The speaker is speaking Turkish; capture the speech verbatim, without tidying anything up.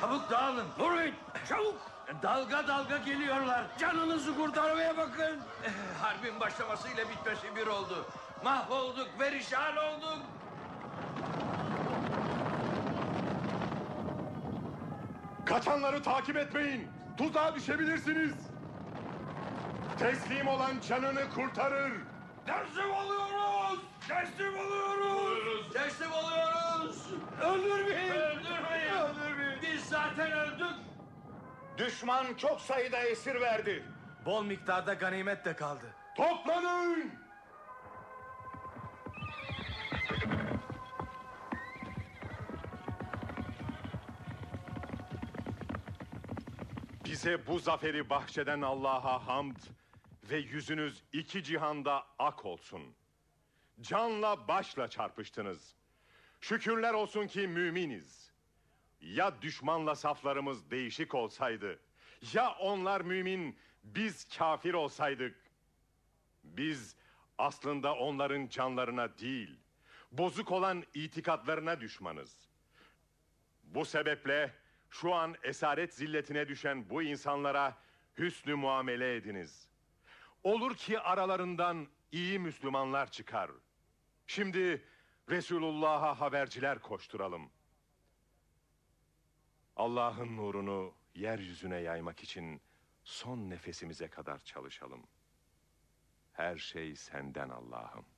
Çabuk dağılın. Durun, çabuk. Dalga dalga geliyorlar. Canınızı kurtarmaya bakın. Harbin başlamasıyla bitmesi bir oldu. Mahvolduk, perişan olduk. Kaçanları takip etmeyin. Tuzağa düşebilirsiniz. Teslim olan canını kurtarır. Teslim oluyoruz. Teslim oluyoruz. Teslim oluyoruz. Öldürmeyin. Öldürmeyin. Öldürmeyin. Biz zaten öldük. Düşman çok sayıda esir verdi. Bol miktarda ganimet de kaldı. Toplanın! Bize bu zaferi bahşeden Allah'a hamd ve yüzünüz iki cihanda ak olsun. Canla başla çarpıştınız. Şükürler olsun ki müminiz. Ya düşmanla saflarımız değişik olsaydı, ya onlar mümin, biz kafir olsaydık. Biz aslında onların canlarına değil, bozuk olan itikatlarına düşmanız. Bu sebeple şu an esaret zilletine düşen bu insanlara hüsnü muamele ediniz. Olur ki aralarından iyi Müslümanlar çıkar. Şimdi Resulullah'a haberciler koşturalım. Allah'ın nurunu yeryüzüne yaymak için son nefesimize kadar çalışalım. Her şey senden Allah'ım.